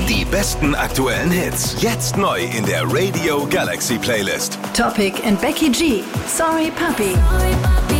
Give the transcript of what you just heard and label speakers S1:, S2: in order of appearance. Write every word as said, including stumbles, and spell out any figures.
S1: Die besten aktuellen Hits. Jetzt neu in der Radio Galaxy Playlist.
S2: Topic and Becky G. Sorry Puppy.
S3: Sorry, Puppy.